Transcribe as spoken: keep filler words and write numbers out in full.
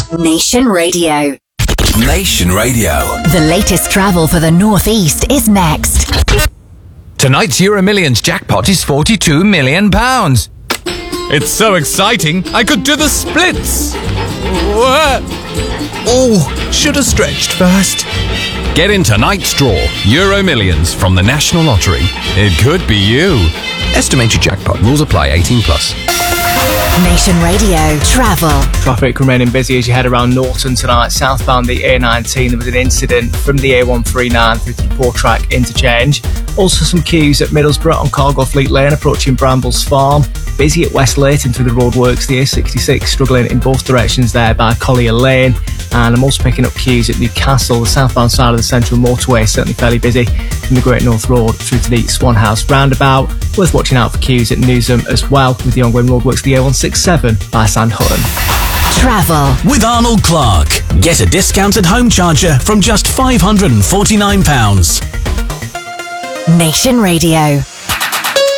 Nation Radio. Nation Radio. The latest travel for the North East is next. Tonight's Euro Millions jackpot is forty-two million pounds. It's so exciting, I could do the splits. Oh, should have stretched first. Get in tonight's draw, Euro Millions from the National Lottery. It could be you. Estimated jackpot. Rules apply. eighteen plus. Nation Radio Travel. Traffic remaining busy as you head around Norton tonight. Southbound the A nineteen, there was an incident from the A one thirty-nine through to the Port Track interchange. Also some queues at Middlesbrough on Cargo Fleet Lane approaching Brambles Farm. Busy at West Leighton through the roadworks. The A sixty-six struggling in both directions there by Collier Lane. And I'm also picking up queues at Newcastle. The southbound side of the Central Motorway is certainly fairly busy from the Great North Road through to the Swan House roundabout. Worth watching out for queues at Newsham as well with the ongoing roadworks. The A one sixty-seven by Sandhutton. Travel with Arnold Clark. Get a discounted home charger from just five hundred forty-nine pounds. Nation Radio.